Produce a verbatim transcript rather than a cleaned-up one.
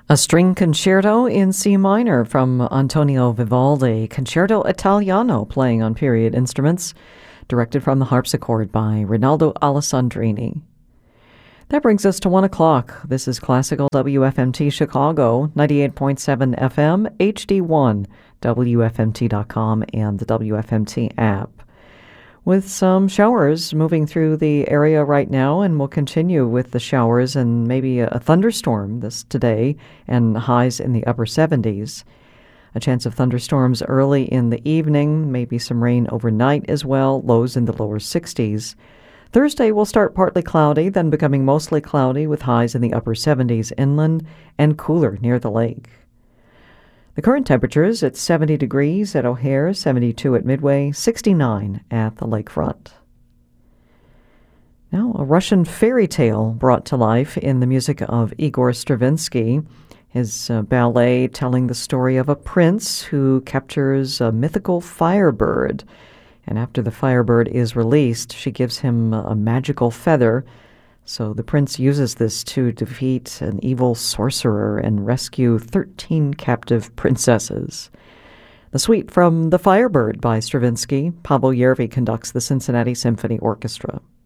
A string concerto in C minor from Antonio Vivaldi, Concerto Italiano playing on period instruments, directed from the harpsichord by Rinaldo Alessandrini. That brings us to one o'clock. This is Classical W F M T Chicago, ninety-eight point seven F M, H D one, W F M T dot com, and the W F M T app. With some showers moving through the area right now, and we'll continue with the showers and maybe a thunderstorm this today, and highs in the upper seventies. A chance of thunderstorms early in the evening, maybe some rain overnight as well, lows in the lower sixties. Thursday will start partly cloudy, then becoming mostly cloudy with highs in the upper seventies inland and cooler near the lake. The current temperatures at seventy degrees at O'Hare, seventy-two at Midway, sixty-nine at the lakefront. Now, a Russian fairy tale brought to life in the music of Igor Stravinsky. His uh, ballet telling the story of a prince who captures a mythical firebird. And after the firebird is released, she gives him a magical feather. So the prince uses this to defeat an evil sorcerer and rescue thirteen captive princesses. The suite from The Firebird by Stravinsky. Pablo Yervi conducts the Cincinnati Symphony Orchestra.